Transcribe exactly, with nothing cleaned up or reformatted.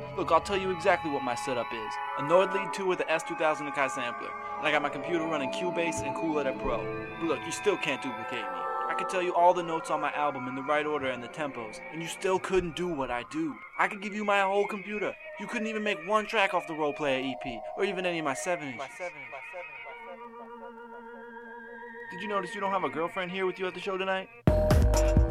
Look, I'll tell you exactly what my setup is. A Nord Lead two with the S two thousand Akai sampler, and I got my computer running Cubase and Cool Edit Pro. But look, you still can't duplicate me. I could tell you all the notes on my album in the right order and the tempos, and you still couldn't do what I do. I could give you my whole computer. You couldn't even make one track off the Role Player E P, or even any of my seven inches. Did you notice you don't have a girlfriend here with you at the show tonight?